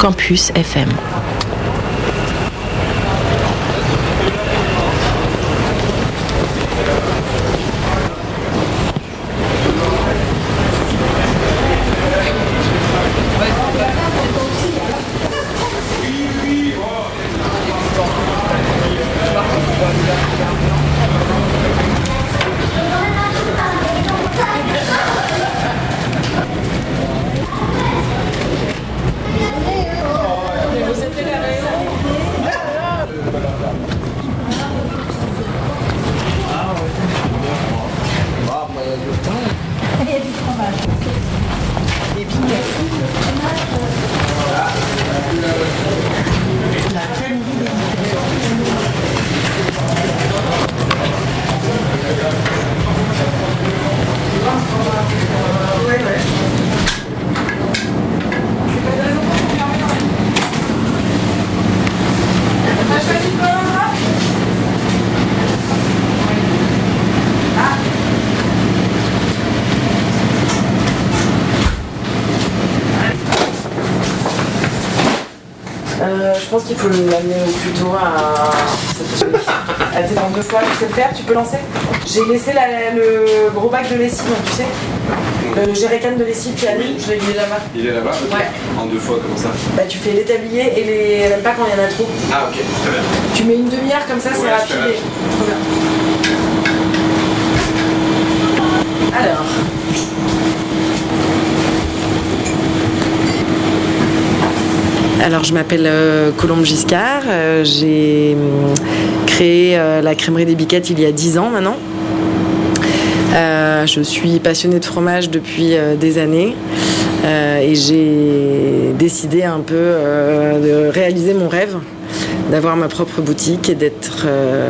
Campus FM. Je pense qu'il faut l'amener au plus tôt à tes dans 2 fois. Tu sais le faire, tu peux lancer. J'ai laissé le gros bac de lessive, tu sais. Le jerrycan de lessive qui arrive, je l'ai mis là-bas. Il est là-bas? Ouais. En 2 fois, comment ça? Bah tu fais les tabliers et même pas quand il y en a trop. Ah ok, très bien. Tu mets une demi-heure comme ça, c'est rapide. Trop bien. Alors. Alors je m'appelle Colombe Giscard, j'ai créé la crèmerie des Biquettes il y a 10 ans maintenant. Je suis passionnée de fromage depuis des années et j'ai décidé un peu de réaliser mon rêve, d'avoir ma propre boutique et d'être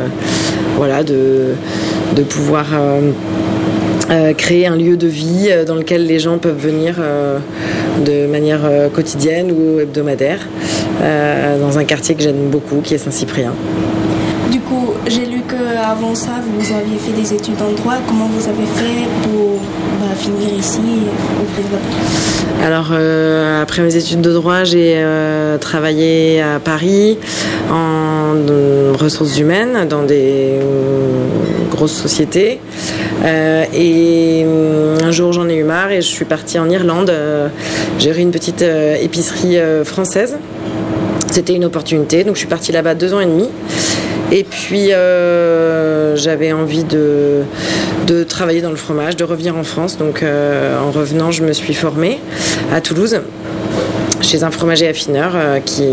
de pouvoir créer un lieu de vie dans lequel les gens peuvent venir de manière quotidienne ou hebdomadaire dans un quartier que j'aime beaucoup qui est Saint-Cyprien. Du coup, j'ai lu qu'avant ça, vous aviez fait des études en droit. Comment vous avez fait pour finir ici et ouvrir votre boutique ? Alors, après mes études de droit, j'ai travaillé à Paris en ressources humaines dans des grosses sociétés. Et un jour, j'en ai eu marre et je suis partie en Irlande gérer une petite épicerie française. C'était une opportunité, donc je suis partie là-bas 2 ans et demi. Et puis j'avais envie de travailler dans le fromage, de revenir en France. Donc en revenant, je me suis formée à Toulouse chez un fromager affineur qui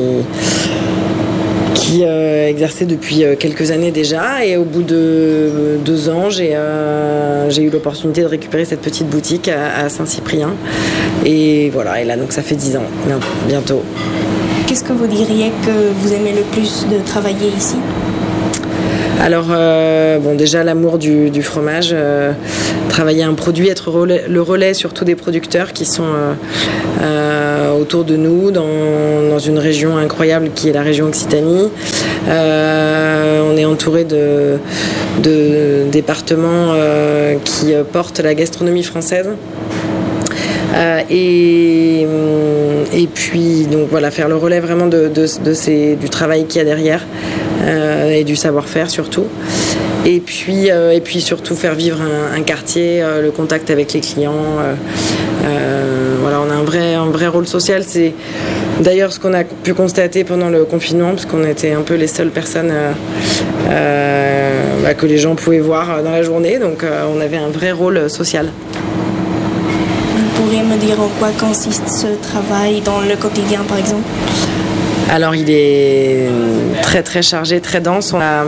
exerçait depuis quelques années déjà. Et au bout de 2 ans, j'ai eu l'opportunité de récupérer cette petite boutique à Saint-Cyprien. Et voilà, et là donc ça fait 10 ans bientôt. Qu'est-ce que vous diriez que vous aimez le plus de travailler ici ? Alors, déjà l'amour du fromage, travailler un produit, être le relais surtout des producteurs qui sont autour de nous dans une région incroyable qui est la région Occitanie. On est entouré de départements qui portent la gastronomie française. Et puis donc voilà, faire le relais vraiment du travail qu'il y a derrière et du savoir-faire surtout. Et puis surtout faire vivre un quartier, le contact avec les clients. On a un vrai rôle social. C'est d'ailleurs ce qu'on a pu constater pendant le confinement, parce qu'on était un peu les seules personnes que les gens pouvaient voir dans la journée. Donc on avait un vrai rôle social. Vous pourriez me dire en quoi consiste ce travail dans le quotidien, par exemple ? Alors, il est très très chargé, très dense. On a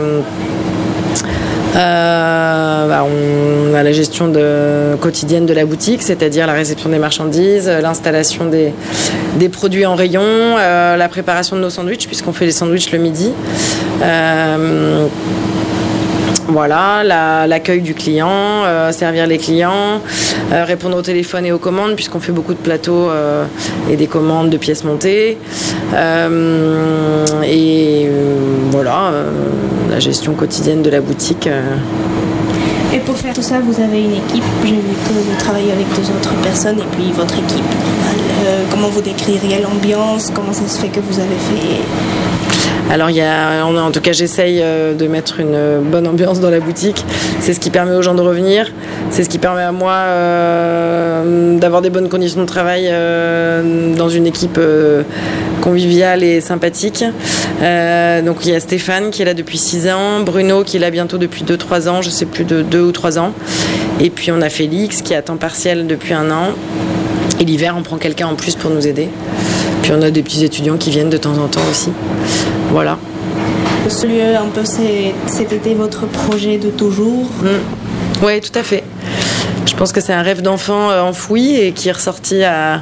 la gestion quotidienne de la boutique, c'est-à-dire la réception des marchandises, l'installation des produits en rayon, la préparation de nos sandwichs, puisqu'on fait les sandwichs le midi. L'accueil du client, servir les clients, répondre au téléphone et aux commandes, puisqu'on fait beaucoup de plateaux et des commandes de pièces montées. La gestion quotidienne de la boutique. Et pour faire tout ça, vous avez une équipe. J'ai vu que vous travaillez avec 2 autres personnes et puis votre équipe normale. Comment vous décririez l'ambiance? Comment ça se fait que vous avez fait? Alors en tout cas j'essaye de mettre une bonne ambiance dans la boutique. C'est ce qui permet aux gens de revenir. C'est ce qui permet à moi d'avoir des bonnes conditions de travail dans une équipe conviviale et sympathique. Donc il y a Stéphane qui est là depuis 6 ans, Bruno qui est là bientôt depuis 2-3 ans, je sais plus, de 2 ou 3 ans. Et puis on a Félix qui est à temps partiel depuis 1 an. Et l'hiver on prend quelqu'un en plus pour nous aider. Puis on a des petits étudiants qui viennent de temps en temps aussi. Voilà. Ce lieu, un peu, c'était votre projet de toujours. Oui, tout à fait. Je pense que c'est un rêve d'enfant enfoui et qui est ressorti à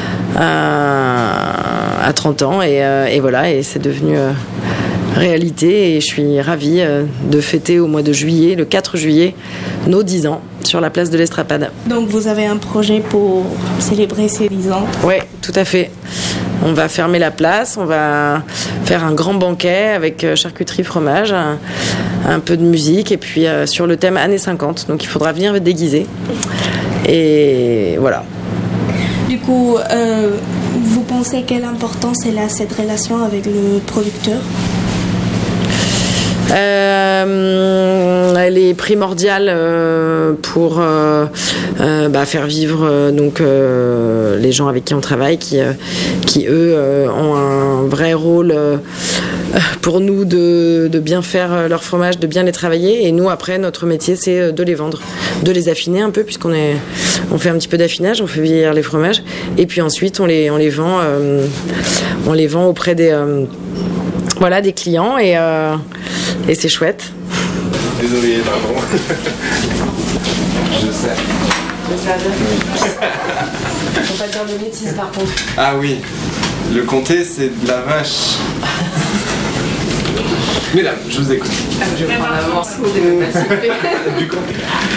30 ans. Et voilà, et c'est devenu réalité. Et je suis ravie de fêter au mois de juillet, le 4 juillet, nos 10 ans sur la place de l'Estrapade. Donc vous avez un projet pour célébrer ces 10 ans? Oui, tout à fait. On va fermer la place, on va faire un grand banquet avec charcuterie, fromage, un peu de musique et puis sur le thème années 50. Donc il faudra venir déguiser. Et voilà. Du coup, vous pensez quelle importance elle a cette relation avec le producteur? Elle est primordiale pour faire vivre les gens avec qui on travaille, qui eux ont un vrai rôle pour nous de bien faire leur fromage, de bien les travailler. Et nous après notre métier c'est de les vendre, de les affiner un peu puisqu'on fait un petit peu d'affinage, on fait vieillir les fromages et puis ensuite on les vend auprès des clients et c'est chouette. Désolé, pardon. Je sais. Faut pas dire de bêtises par contre. Ah oui, le comté c'est de la vache. Mesdames, je vous écoute. Je vais prendre l'avance. Du comté.